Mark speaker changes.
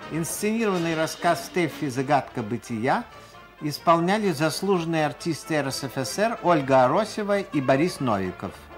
Speaker 1: Инсценированный рассказ «Стефи. Загадка бытия» исполняли заслуженные артисты РСФСР Ольга Аросева и Борис Новиков.